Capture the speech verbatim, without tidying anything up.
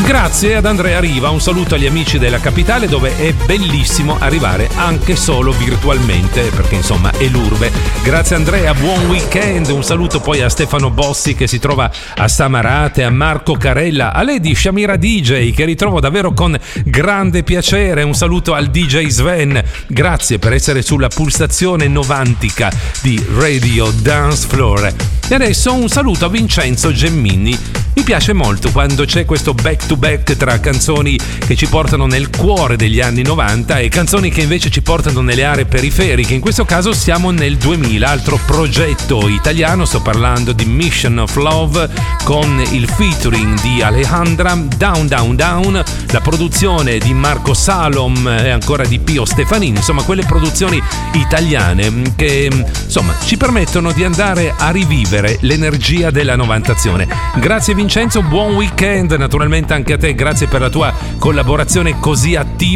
Grazie ad Andrea Riva, un saluto agli amici della capitale dove è bellissimo arrivare anche solo virtualmente perché insomma è l'urbe. Grazie Andrea, buon weekend, un saluto poi a Stefano Bossi che si trova a Samarate, a Marco Carella, a Lady Shamira D J che ritrovo davvero con grande piacere, un saluto al D J Sven, grazie per essere sulla pulsazione novantica di Radio Dance Floor. E adesso un saluto a Vincenzo Gemmini. Mi piace molto quando c'è questo back to back tra canzoni che ci portano nel cuore degli anni novanta e canzoni che invece ci portano nelle aree periferiche. In questo caso siamo nel duemila, altro progetto italiano, sto parlando di Mission of Love con il featuring di Alejandra, Down Down Down, la produzione di Marco Salom e ancora di Pio Stefanini, insomma quelle produzioni italiane che insomma ci permettono di andare a rivivere l'energia della novantazione. Grazie Vincenzo, buon weekend naturalmente anche a te, grazie per la tua collaborazione così attiva